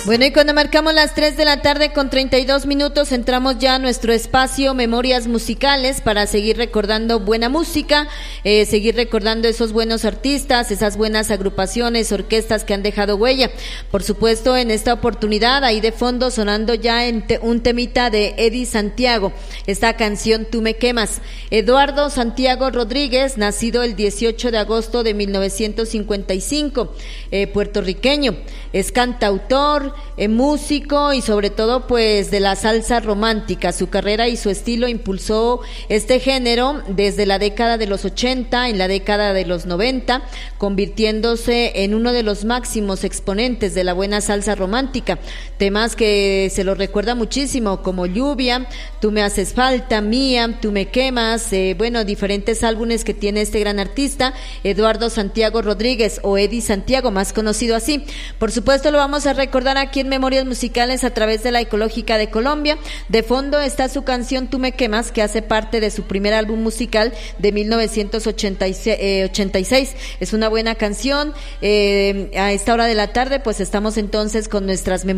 Bueno, y cuando marcamos las 3 de la tarde con 32 minutos, entramos ya a nuestro espacio Memorias Musicales para seguir recordando buena música, seguir recordando esos buenos artistas, esas buenas agrupaciones, orquestas que han dejado huella. Por supuesto, en esta oportunidad, ahí de fondo sonando ya un temita de Eddie Santiago, esta canción Tú me quemas. Eduardo Santiago Rodríguez, nacido el 18 de agosto de 1955, puertorriqueño, es cantautor, músico y sobre todo pues de la salsa romántica. Su carrera y su estilo impulsó este género desde la década de los 80, en la década de los 90, convirtiéndose en uno de los máximos exponentes de la buena salsa romántica. Temas que se los recuerda muchísimo, como Lluvia, Tú me haces falta, Mía, Tú me quemas, bueno, diferentes álbumes que tiene este gran artista, Eduardo Santiago Rodríguez, o Eddie Santiago, más conocido así. Por supuesto, lo vamos a recordar aquí en Memorias Musicales a través de la Ecológica de Colombia. De fondo está su canción Tú me quemas, que hace parte de su primer álbum musical de 1986. Es una buena canción. A esta hora de la tarde pues estamos entonces con nuestras memorias